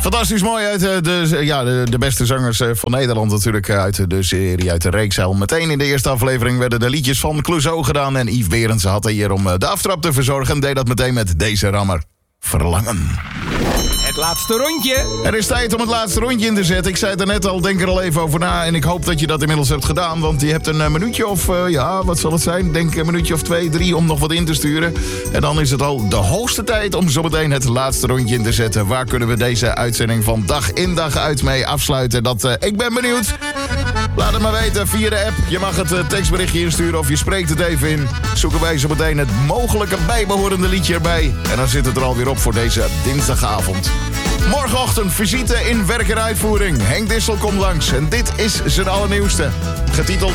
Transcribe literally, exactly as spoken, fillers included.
Fantastisch mooi uit de, de, ja, de, de beste zangers van Nederland natuurlijk. Uit de serie, uit de reeks. Al meteen in de eerste aflevering werden de liedjes van Clouseau gedaan. En Yves Berendsen had hier om de aftrap te verzorgen. En deed dat meteen met deze rammer. Verlangen. Het laatste rondje. Er is tijd om het laatste rondje in te zetten. Ik zei het er net al, denk er al even over na. En ik hoop dat je dat inmiddels hebt gedaan. Want je hebt een uh, minuutje of, uh, ja, wat zal het zijn? Denk een minuutje of twee, drie om nog wat in te sturen. En dan is het al de hoogste tijd om zometeen het laatste rondje in te zetten. Waar kunnen we deze uitzending van dag in dag uit mee afsluiten? Dat, uh, ik ben benieuwd. Laat het maar weten via de app. Je mag het uh, tekstberichtje insturen of je spreekt het even in. Zoeken wij zo meteen het mogelijke bijbehorende liedje erbij. En dan zit het er alweer op voor deze dinsdagavond. Morgenochtend visite in werk en uitvoering. Henk Dissel komt langs en dit is zijn allernieuwste. Getiteld